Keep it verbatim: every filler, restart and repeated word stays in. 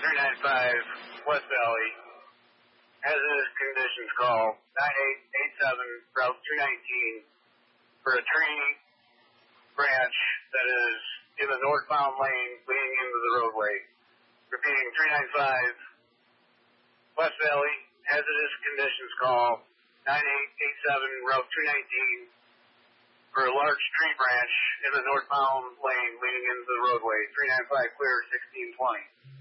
three ninety-five West Valley. Hazardous conditions call nine eight eight seven Route two nineteen for a tree branch that is in the northbound lane leading into the roadway. Repeating, three ninety-five West Valley. Hazardous conditions call nine eight eight seven Route two nineteen for a large tree branch in the northbound lane leading into the roadway. three ninety-five clear, sixteen twenty.